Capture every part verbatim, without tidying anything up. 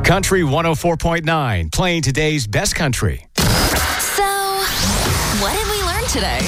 Country one oh four point nine, playing today's best country. So, what did we learn today?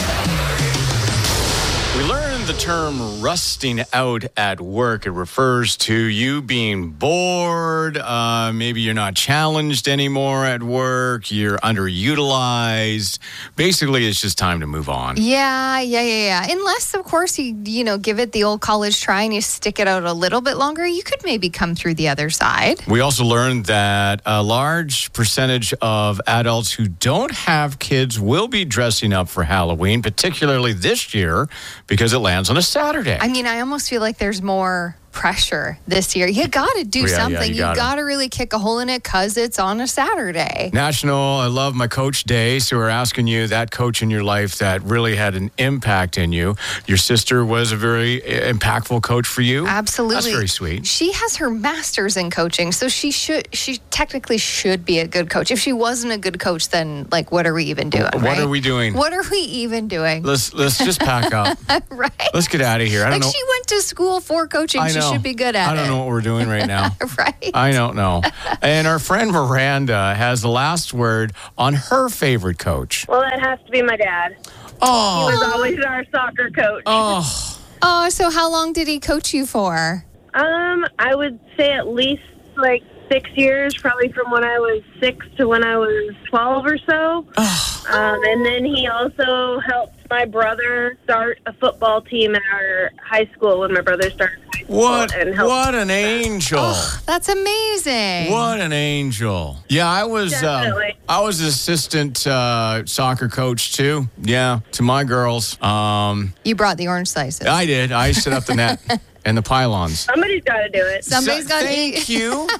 We learned the term rusting out at work. It refers to you being bored. Uh, maybe you're not challenged anymore at work. You're underutilized. Basically, it's just time to move on. Yeah, yeah, yeah, yeah. Unless, of course, you, you know, give it the old college try and you stick it out a little bit longer, you could maybe come through the other side. We also learned that a large percentage of adults who don't have kids will be dressing up for Halloween, particularly this year, because it lands on a Saturday. I mean, I almost feel like there's more pressure this year. You got to do yeah, something. Yeah, you, you got to really kick a hole in it because it's on a Saturday. National I Love My Coach Day. So we're asking you that coach in your life that really had an impact in you. Your sister was a very impactful coach for you. Absolutely. That's very sweet. She has her master's in coaching, so she should she technically should be a good coach. If she wasn't a good coach, then like what are we even doing? What right? are we doing? What are we even doing? Let's let's just pack up. Right. Let's get out of here. I don't like know. She went to school for coaching. I She know. should be good at it. I don't know what we're doing right now. Right. I don't know. And our friend Miranda has the last word on her favorite coach. Well, it has to be my dad. Oh. He was always our soccer coach. Oh. Oh, so how long did he coach you for? Um, I would say at least like six years, probably from when I was six to when I was twelve or so. Um, and then he also helped my brother start a football team at our high school when my brother started high school. What? And helped What an angel. Oh, that's amazing. What an angel. Yeah, I was uh, Definitely. I was assistant uh, soccer coach too. Yeah, to my girls. Um, You brought the orange slices. I did. I set up the net and the pylons. Somebody's got to do it. Somebody's So- got to Thank eat. you.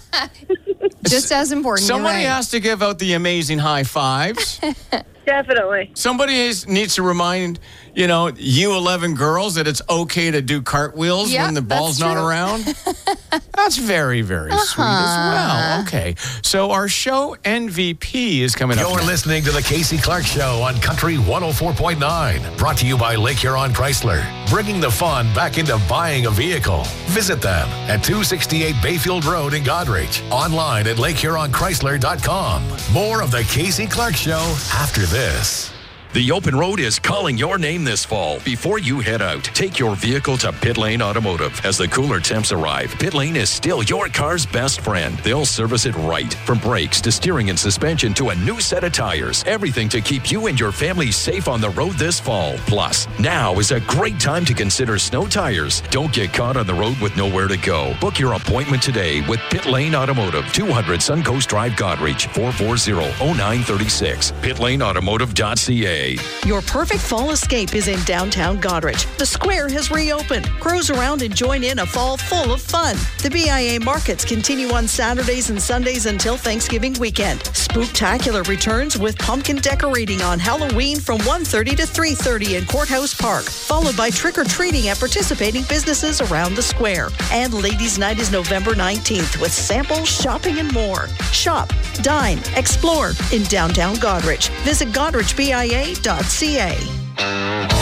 Just as important. you're Somebody right. has to give out the amazing high fives. Definitely. Somebody is, needs to remind, you know, you eleven girls that it's okay to do cartwheels Yep, when the ball's that's not true. around. That's very, very sweet as well. Okay. So our show M V P is coming up. You're listening to the Casey Clark Show on Country one oh four point nine. Brought to you by Lake Huron Chrysler. Bringing the fun back into buying a vehicle. Visit them at two sixty-eight Bayfield Road in Goderich. Online at lake huron chrysler dot com. More of the Casey Clark Show after this. The open road is calling your name this fall. Before you head out, take your vehicle to Pit Lane Automotive. As the cooler temps arrive, Pit Lane is still your car's best friend. They'll service it right. From brakes to steering and suspension to a new set of tires. Everything to keep you and your family safe on the road this fall. Plus, now is a great time to consider snow tires. Don't get caught on the road with nowhere to go. Book your appointment today with Pit Lane Automotive, two hundred Suncoast Drive, Goderich, four four zero, oh nine three six. pit lane automotive dot c a. Your perfect fall escape is in downtown Goderich. The square has reopened. Cruise around and join in a fall full of fun. The B I A markets continue on Saturdays and Sundays until Thanksgiving weekend. Spooktacular returns with pumpkin decorating on Halloween from one thirty to three thirty in Courthouse Park, followed by trick-or-treating at participating businesses around the square. And Ladies' Night is November nineteenth with samples, shopping, and more. Shop, dine, explore in downtown Goderich. Visit goderich b i a dot c a.